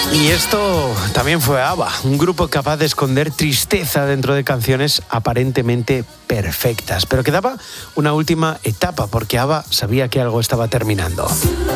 Y esto también fue ABBA, un grupo capaz de esconder tristeza dentro de canciones aparentemente perfectas. Pero quedaba una última etapa, porque ABBA sabía que algo estaba terminando.